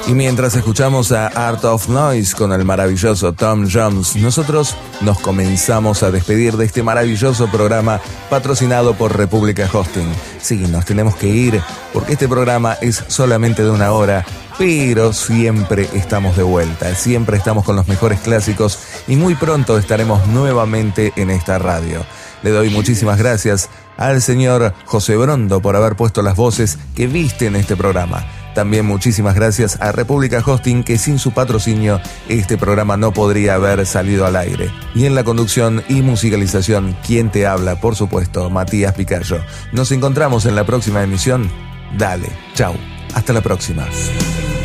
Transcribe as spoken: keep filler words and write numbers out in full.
Y mientras escuchamos a Art of Noise con el maravilloso Tom Jones, nosotros nos comenzamos a despedir de este maravilloso programa patrocinado por República Hosting. Sí, nos tenemos que ir porque este programa es solamente de una hora, pero siempre estamos de vuelta, siempre estamos con los mejores clásicos y muy pronto estaremos nuevamente en esta radio. Le doy muchísimas gracias al señor José Brondo por haber puesto las voces que viste en este programa. También muchísimas gracias a República Hosting, que sin su patrocinio este programa no podría haber salido al aire. Y en la conducción y musicalización, ¿quién te habla? Por supuesto, Matías Picayo. Nos encontramos en la próxima emisión. Dale, chau, hasta la próxima.